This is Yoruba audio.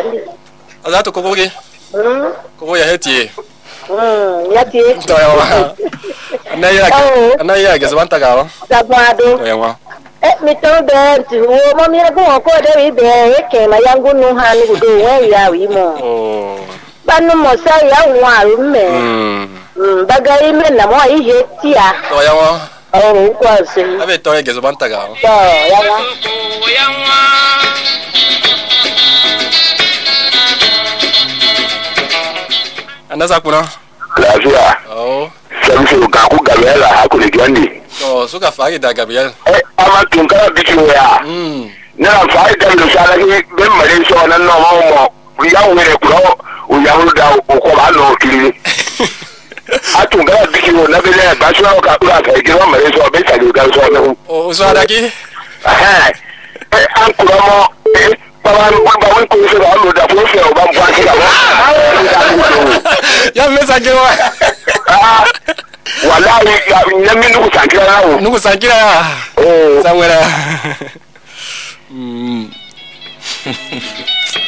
Azato kokogi. Koko ya heti. Yati. Toyawa. Anaya gezwanta gawa. Zabado. Toyawa. Mi to be ti wo mo mi ko ko de bi be ke ma yangu nu ha ni do we ya wi mo. Oh. Banu mo sa ya wa ru me. Bagai me na mo I heti ya. Toyawa. Oh, kwa se. Abe toya gezwanta gawa. Yawa. Anasa kuna. Lafiya. Oh. Samsu ka ku Gabriela hakuri gwandi. Oh, suka fari da Gabriel. Ama tun kana bikin ya. Na fari da lu sala ni ben mare so nan no mo. Ya wure kuro o ya ru da o ko ba no kiri. Atun kana bikin na be le ba so ka kura ka ki mare so be sa lu da so ne. Oh, so adaki. An kuro mo Baba ba won ko so ba lu da fo se o ba mbo aki da. Ya mesa kewa. Wallahi ya nyami nuku sankira nawo. Nuku sankira. Samwera.